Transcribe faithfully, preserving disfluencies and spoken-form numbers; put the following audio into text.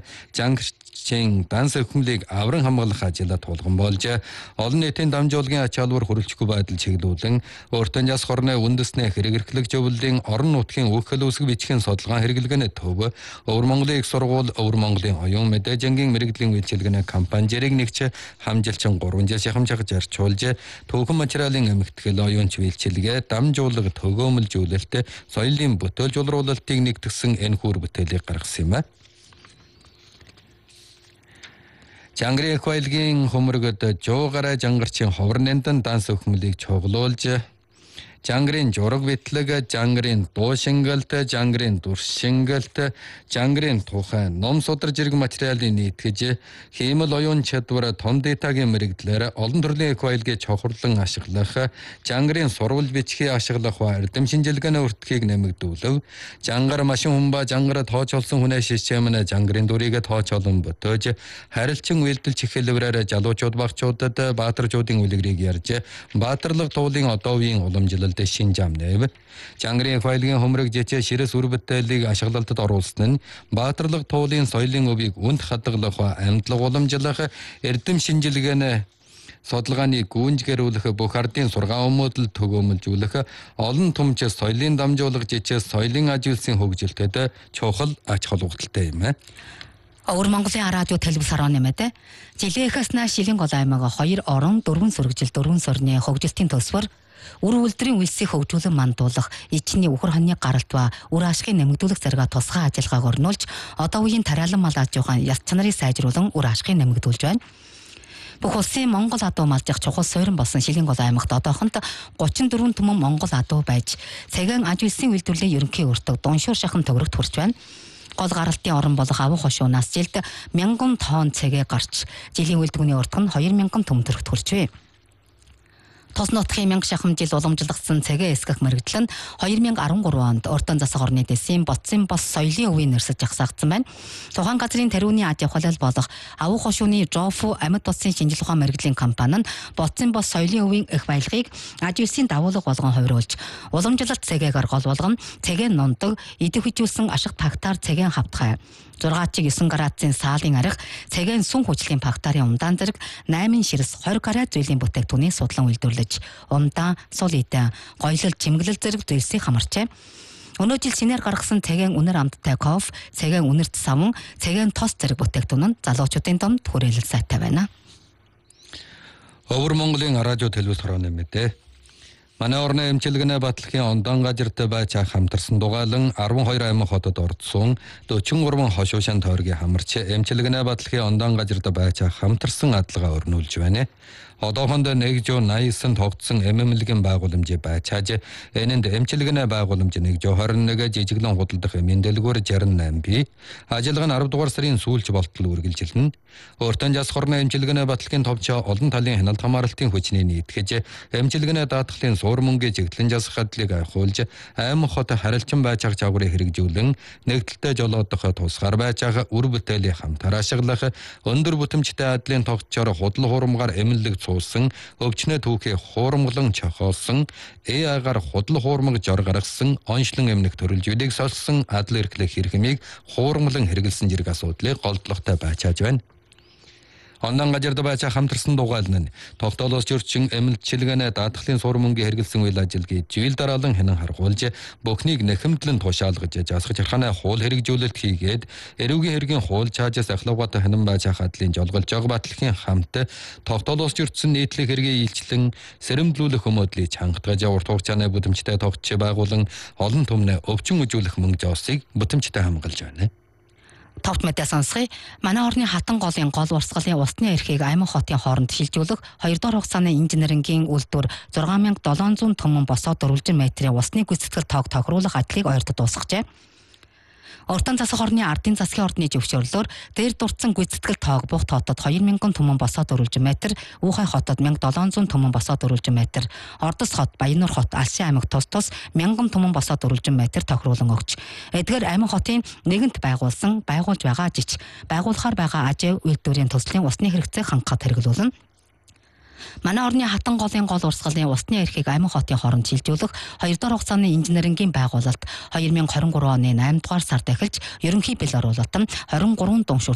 жангирчийн данс өхмөлийг авран хамгаалах ажилд тулган болж олон нийтийн дамжуулгын ач холбогдол хүрэлцэхгүй байдал чиглүүлэн өөртөө яс хорны үндэснээ хэрэгэрлэх зөвлөлийн орон нутгийн үхэл үүсэг бичгийн судалгаа хэрэглэгэнэ төв Өвөр Монголын их сургууль Өвөр Монголын оюун мэдээ жангийн мэрэгжлийн үйлчилгээний компани зэрэг нэгч хамжилчин гурван жил шахамжахж арчуулж түүхэн материалын эмэгтгэл оюунч үйлчилгээ дамжуулга төгөөмөлжүүлэлт соёлын бүтээл жуулруулалтыг нэгтгэсэн энэ хүр бүтээлийг гаргасан юм а. Жангарын эх баялагын хөмөргөд жуугараа жангарчин ховор нэнтэн данс өхмөлийг чоглуулж Жангарын жураг битлэг, жангарын дуу шингэлт, жангарын дүр шингэлт, жангарын тухай ном судар зэрэг материалын нийтгэж хиймэл оюун чадвар тон датагийн мэрэгдлэр олон төрлийн эх баялагыг чухарлан ашиглах, жангарын сурвал бичгийг ашиглах ба эрдэм шинжилгээний өртгийг нэмэгдүүлв. Жангар машин humба жангар тоочолсон хүнээ системнэ жангарын дүрийг тоочолон ботож харилцан үйлдэлч хэлбэрээр жалуучууд багчуудад баатарчуудын үлгэрийг ярьж баатарлаг туулын одоовын уламжлал шин жамнэв. Жангарын файлгийн хөмрөг жичээ ширэс үр бүтээлийг ашиглалтад оруулсан нь баатарлаг туулын соёлын өвийг үнд хадгалах ба амьдлаг уламжлах эрдэм шинжилгээний судалгааны гүнжгэрүүлэх бүх ардын сургаан өмөдөл төгөөмөлжүүлэх олон түмч соёлын дамжуулах жичээ соёлын аж үйлсийн хөгжилтэд чухал ач холбогдолтой юм. Өвөр Монголын радио телевиз хараа нэмэдэ жилийнхээс нааш шилэн гол аймаг хоёр орон дөрвөн сүргжил дөрвөн сорны хөгжилтийн төсвөр үр үйлдвэрийн үйлсийг хөгжүүлэн мандуулах, ичний үхэр хоньны гаралт ба үр ашигын нэмэгдүүлэх зэрэг тусгай ажиллагааг өрнүүлж, одоо үеийн тариалан мал аж ахуйн яс чанарыг сайжруулан үр ашигыг нэмэгдүүлж байна. Бүх улсын Монгол адуу малжих чухал суурин болсон шилэн гол аймагт одоохонд гучин дөрвөн түмэн Монгол адуу байж, цагаан аж үйлсийн үйлдвэрлэлийн ерөнхий өртөг Дуншуур шахан төвөрөгт хүрч байна. Гол гаралтын орон болох Авуу хошуунаас жилд мянган тонн цагээ гарч, жилийн үйлдвэрийн уртг нь хоёр мянган түмэн төгрөгт хүрч байна. Тус нутгийн мянга шахам жил уламжлагдсан цагаа эсгэх мэрэгдэл нь хоёр мянга арван гурав онд Урдан засаг орны дэсийн Боцсын бос соёлын өвийн нэрсэж жагсаагдсан байна. Тухайн газрын тариуны аж ахуйлал болох Авуу хошууны Жофу амьд боссын шинжилгээ ухаан мэрэгжлийн компани нь Боцсын бос соёлын өвийн эх баялагыг аж үйлсийн давуулга болгон хувируулж, уламжлалт цагаагаар гол болгон цагаан нундаг, идэх хүжүүлсэн ашиг тагтаар цагаан хавтгай зургаачиг девять градусын саалын арга, цагаан сүн хүчлийн фактарын умдаан зэрэг восемь ширс двадцать градус зүйлийн бүтээгдэхүүнийг судлан үйлдвэрлэж, умдаан, сул идэ, гоёлол, чимэглэл зэрэг зүйлсийг хамарчээ. Өнөө жил шинээр гаргасан цагаан үнэр амттай кофе, цагаан үнэрт савн, цагаан тос зэрэг бүтээгдэхүүн нь залуучуудын домд хүрээлэл сайтай байна. Өвөр Монголын радио телевиз хорооны мэдээ. Манай орны эмчилгээний батлагын ондон газарт байж хамтарсан дугаалan twelve аймаг хотод ордсон forty-three хошуушин тойргийн хамарч эмчилгээний батлагын ондон газарт байж хамтарсан адалгаа өрнүүлж байна. Одоохонд one hundred eighty-nine тогтсон эмэмлэгийн байгууламжийг байчааж энэнд эмчилгээний байгууламж one hundred twenty-one жижиглэн худалдах эмийн дэлгүүр sixty-eight бий. Ажиллагаа нь ten дугаар сарын сүүлч болтол үргэлжилнэ. Өөртөө яс хорны эмчилгээний батлагын товч олон талын хяналт хамгаалалтын хүчний нийтгэж эмчилгээний даатгалын суур мөнгөний чиглэлэн засах хадлыг айхуулж аймаг хот харилцан байж байгаа чагварыг хэрэгжүүлэн нэгдэлтэй жолоодох тусгаар байж байгаа үр бүтээлийг хамтаар ашиглах өндөр бүтэмжтэй адлын тогтчоор худал хуурмгаар эмнэлэг цуусан өвчнөө түүхий хуурамглан чохоосон э агаар худал хуурмаг жор гаргасан онцлон эмнэг төрөлжүүдийг солсон адал эрхлэх хэрэгмийг хуурамглан хэрэгэлсэн зэрэг асуудлыг голдлоготой байчааж байна. Ондон газарт байж хамтарсан дугаална нь тогтоолоос зөрчин эмнэлчилгээний даатгалын суур мөнгөний хэрэгэлсэн үйл ажиллагааг жил дараалан хянан харгуулж бүхнийг нэхэмтлэн тушаалгаж засах чархааны хуул хэрэгжүүлэлт хийгээд эрүүгийн хэргийн хуул чаажаас ахлагаатай хянан байж хадлын жолголж байгаа батлагын хамт тогтоолоос зөрчсөн нийтлэг хэргийг илчлэн сэрэмжлүүлэх өмөдлийг чангатгаж урт хугацааны бүдэмжтэй тогтч байгуулан олон түмнээ өвчин үзүүлэх мөнгө жоосыг бүдэмжтэй хамгаалж байна. Товт мэдээ сонсгоё. Манай орны хатан голын гол урсгалын усны эрхийг аймаг хотын хооронд шилжүүлэх хоёр дахь хугацааны инженерингийн үйлдвэр six thousand seven hundred түмэн босоо дөрвөлжин метрийн усны гүйцэтгэл тоог тохируулах ажлыг ойртод дуусгажээ. Урдан засаг орны ардын засгийн ордны зөвшөөрлөөр дээр дурдсан гүйцэтгэл тоог Бугт хотод two thousand түмэн босоо дөрвөлжин метр, Уухай хотод one thousand seven hundred түмэн босоо дөрвөлжин метр, Ордос хот, Баяннуур хот, Алшин аймаг тус тус one thousand түмэн босоо дөрвөлжин метр тохируулан өгч, эдгээр аймаг хотын нэгэнт байгуулсан, байгуулж байгаа жич, байгуулахаар байгаа ажээ үйлдвэрийн төслийн усны хэрэгцээг хангахад хэрэглүүлнэ. Манай орны хатан голын гол урсгалын усны эрхийг аймаг хотын хооронд шилжүүлэх хоёр дахь хугацааны инженерингийн байгуулалт twenty twenty-three оны eight дугаар сард эхэлж ерөнхий бэлэр бололтон twenty-three дуншуур